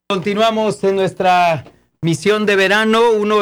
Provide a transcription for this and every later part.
Continuamos en nuestra misión de verano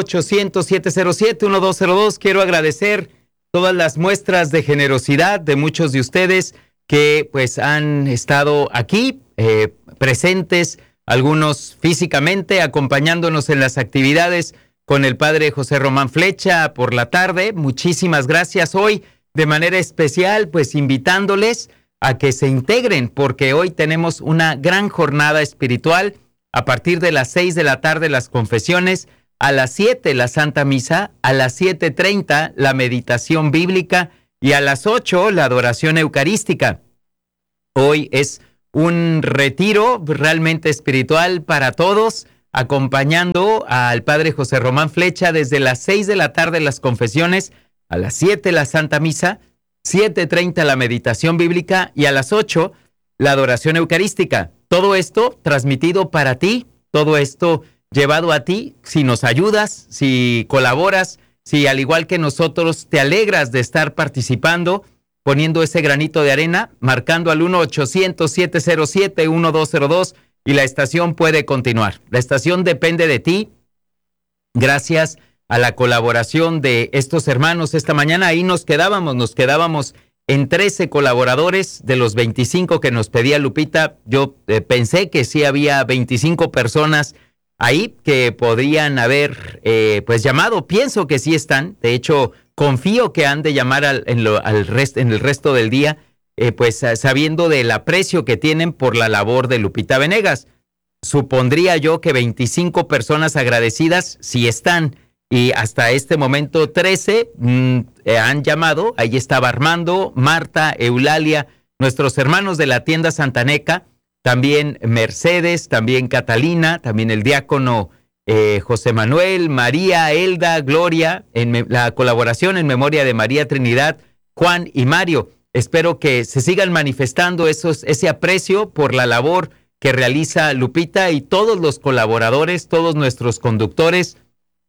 1-800-707-1202. Quiero agradecer todas las muestras de generosidad de muchos de ustedes que pues han estado aquí presentes, algunos físicamente acompañándonos en las actividades con el padre José Román Flecha por la tarde. Muchísimas gracias. Hoy de manera especial pues invitándoles a que se integren porque hoy tenemos una gran jornada espiritual. A partir de las 6 de la tarde las confesiones, a las 7 la Santa Misa, a las 7:30 la meditación bíblica y a las 8 la adoración eucarística. Hoy es un retiro realmente espiritual para todos, acompañando al Padre José Román Flecha desde las 6 de la tarde las confesiones, a las 7 la Santa Misa, 7:30 la meditación bíblica y a las 8 la adoración eucarística. Todo esto transmitido para ti, todo esto llevado a ti, si nos ayudas, si colaboras, si al igual que nosotros te alegras de estar participando, poniendo ese granito de arena, marcando al 1-800-707-1202 y la estación puede continuar. La estación depende de ti. Gracias a la colaboración de estos hermanos esta mañana, ahí nos quedábamos en 13 colaboradores de los 25 que nos pedía Lupita. Yo pensé que sí había 25 personas ahí que podrían haber pues llamado. Pienso que sí están. De hecho, confío que han de llamar en el resto del día, pues sabiendo del aprecio que tienen por la labor de Lupita Venegas. Supondría yo que 25 personas agradecidas sí están. Y hasta este momento 13 han llamado. Ahí estaba Armando, Marta, Eulalia, nuestros hermanos de la tienda Santaneca, también Mercedes, también Catalina, también el diácono José Manuel, María, Elda, Gloria, en la colaboración en memoria de María Trinidad, Juan y Mario. Espero que se sigan manifestando ese aprecio por la labor que realiza Lupita y todos los colaboradores, todos nuestros conductores.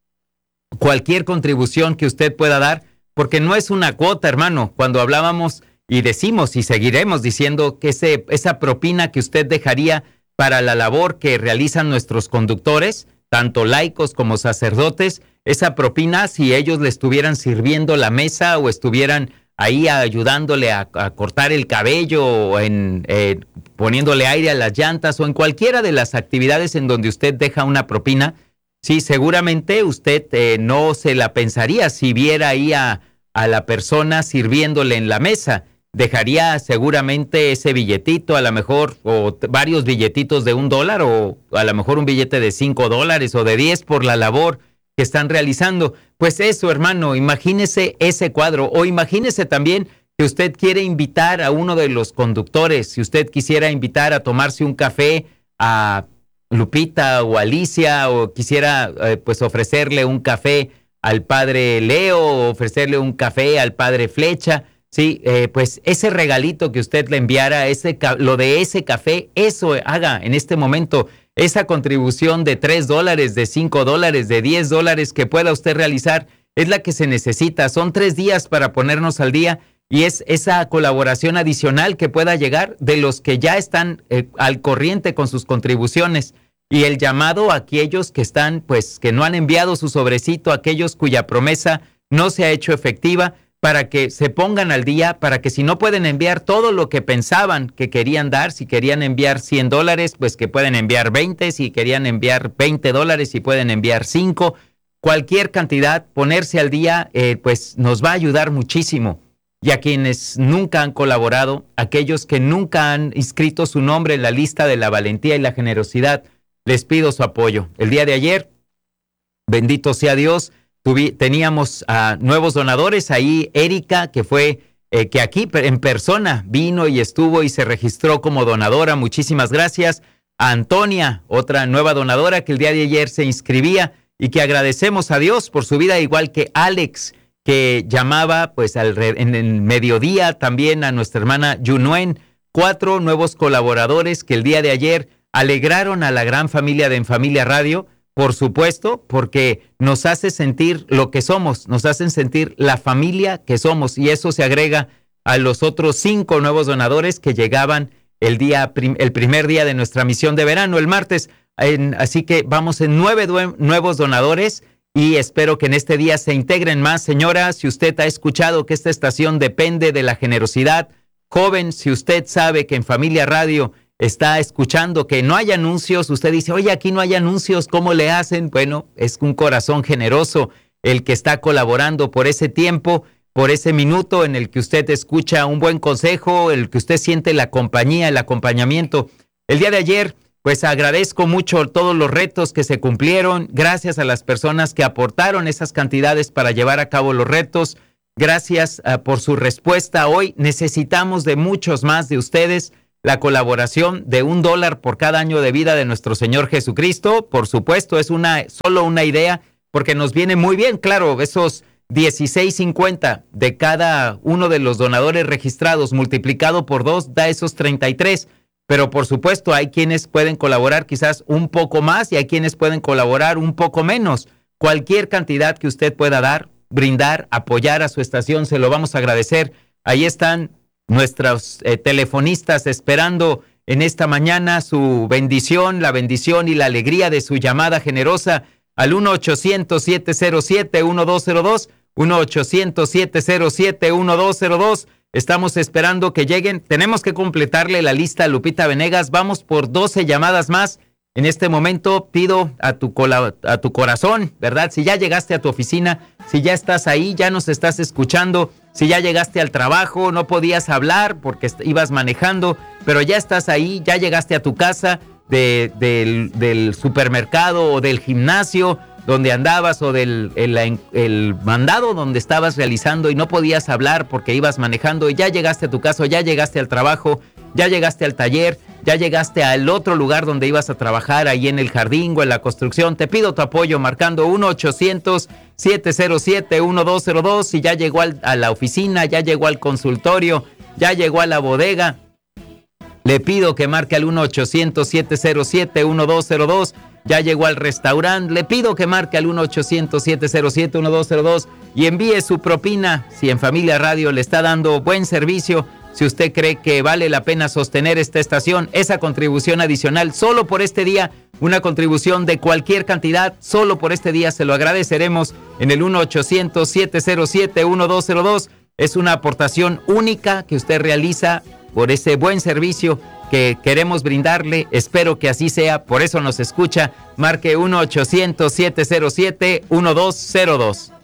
Cualquier contribución que usted pueda dar, porque no es una cuota, hermano. Cuando hablábamos y decimos y seguiremos diciendo que esa propina que usted dejaría para la labor que realizan nuestros conductores, tanto laicos como sacerdotes, esa propina, si ellos le estuvieran sirviendo la mesa o estuvieran ahí ayudándole a cortar el cabello o poniéndole aire a las llantas o en cualquiera de las actividades en donde usted deja una propina, sí, seguramente usted no se la pensaría si viera ahí a la persona sirviéndole en la mesa. Dejaría seguramente ese billetito, a lo mejor, o varios billetitos de $1, o a lo mejor un billete de $5 o de 10 por la labor que están realizando. Pues eso, hermano, imagínese ese cuadro, o imagínese también que usted quiere invitar a uno de los conductores, si usted quisiera invitar a tomarse un café a Lupita o Alicia, o quisiera pues ofrecerle un café al padre Leo, o ofrecerle un café al padre Flecha, sí, pues ese regalito que usted le enviara, lo de ese café, eso haga en este momento, esa contribución de $3, de $5, de $10 que pueda usted realizar, es la que se necesita. Son 3 días para ponernos al día, y es esa colaboración adicional que pueda llegar de los que ya están al corriente con sus contribuciones, y el llamado a aquellos que están, pues, que no han enviado su sobrecito, aquellos cuya promesa no se ha hecho efectiva, para que se pongan al día, para que si no pueden enviar todo lo que pensaban que querían dar, si querían enviar $100, pues que pueden enviar 20, si querían enviar $20, si pueden enviar 5, cualquier cantidad, ponerse al día, pues nos va a ayudar muchísimo. Y a quienes nunca han colaborado, aquellos que nunca han inscrito su nombre en la lista de la valentía y la generosidad, les pido su apoyo. El día de ayer, bendito sea Dios, teníamos nuevos donadores. Ahí Erika, que fue que aquí en persona vino y estuvo y se registró como donadora. Muchísimas gracias. A Antonia, otra nueva donadora que el día de ayer se inscribía y que agradecemos a Dios por su vida, igual que Alex, que llamaba pues en el mediodía, también a nuestra hermana Yunuen. 4 nuevos colaboradores que el día de ayer alegraron a la gran familia de En Familia Radio, por supuesto, porque nos hace sentir lo que somos, nos hacen sentir la familia que somos, y eso se agrega a los otros 5 nuevos donadores que llegaban el primer día de nuestra misión de verano, el martes. Así que vamos en 9 nuevos donadores y espero que en este día se integren más. Señora, si usted ha escuchado que esta estación depende de la generosidad, joven, si usted sabe que en Familia Radio está escuchando que no hay anuncios, usted dice, oye, aquí no hay anuncios, ¿cómo le hacen? Bueno, es un corazón generoso el que está colaborando por ese tiempo, por ese minuto en el que usted escucha un buen consejo, el que usted siente la compañía, el acompañamiento. El día de ayer, pues agradezco mucho todos los retos que se cumplieron, gracias a las personas que aportaron esas cantidades para llevar a cabo los retos, gracias por su respuesta. Hoy necesitamos de muchos más de ustedes, la colaboración de $1 por cada año de vida de nuestro Señor Jesucristo. Por supuesto, es solo una idea, porque nos viene muy bien, claro, esos 16.50 de cada uno de los donadores registrados multiplicado por 2 da esos 33. Pero por supuesto hay quienes pueden colaborar quizás un poco más y hay quienes pueden colaborar un poco menos. Cualquier cantidad que usted pueda dar, brindar, apoyar a su estación, se lo vamos a agradecer. Ahí están nuestros telefonistas esperando en esta mañana su bendición, la bendición y la alegría de su llamada generosa al 1-800-707-1202, 1-800-707-1202. Estamos esperando que lleguen. Tenemos que completarle la lista a Lupita Venegas. Vamos por 12 llamadas más. En este momento pido a tu corazón, ¿verdad? Si ya llegaste a tu oficina, si ya estás ahí, ya nos estás escuchando, si ya llegaste al trabajo, no podías hablar porque ibas manejando, pero ya estás ahí, ya llegaste a tu casa del supermercado o del gimnasio donde andabas o el mandado donde estabas realizando y no podías hablar porque ibas manejando y ya llegaste a tu casa, ya llegaste al trabajo, ya llegaste al taller, ya llegaste al otro lugar donde ibas a trabajar, ahí en el jardín o en la construcción. Te pido tu apoyo marcando 1-800-707-1202. Si ya llegó a la oficina, ya llegó al consultorio, ya llegó a la bodega, le pido que marque al 1-800-707-1202. Ya llegó al restaurante, le pido que marque al 1-800-707-1202 y envíe su propina. Si en Familia Radio le está dando buen servicio, si usted cree que vale la pena sostener esta estación, esa contribución adicional solo por este día, una contribución de cualquier cantidad, solo por este día se lo agradeceremos en el 1-800-707-1202. Es una aportación única que usted realiza por ese buen servicio que queremos brindarle. Espero que así sea, por eso nos escucha. Marque 1-800-707-1202.